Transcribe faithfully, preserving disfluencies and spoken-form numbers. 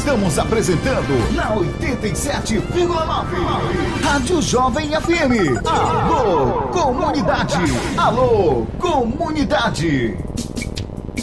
Estamos apresentando na oitenta e sete vírgula nove Rádio Jovem F M. Alô, comunidade! Alô, comunidade!